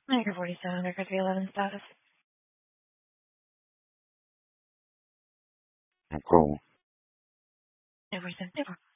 Anchor 47, there could be 11 status. Cool. Anchor 47,